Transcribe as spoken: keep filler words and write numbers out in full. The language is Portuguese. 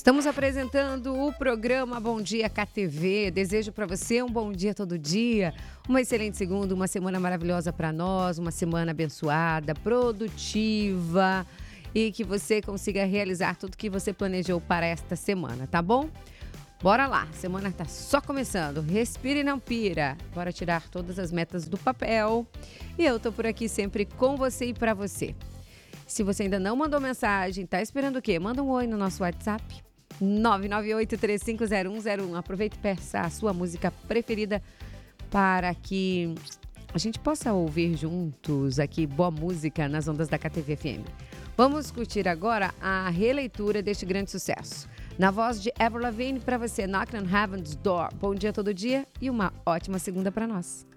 Estamos apresentando o programa Bom Dia K T V. Desejo para você um bom dia todo dia, uma excelente segunda, uma semana maravilhosa para nós, uma semana abençoada, produtiva e que você consiga realizar tudo que você planejou para esta semana, tá bom? Bora lá, a semana tá só começando. Respira e não pira. Bora tirar todas as metas do papel. E eu tô por aqui sempre com você e para você. Se você ainda não mandou mensagem, tá esperando o quê? Manda um oi no nosso WhatsApp. nove nove oito, três cinco zero um zero um. Aproveite e peça a sua música preferida para que a gente possa ouvir juntos aqui boa música nas ondas da K T V F M. Vamos curtir agora a releitura deste grande sucesso. Na voz de Avril Lavigne, para você, Knocking on Heaven's Door. Bom dia todo dia e uma ótima segunda para nós.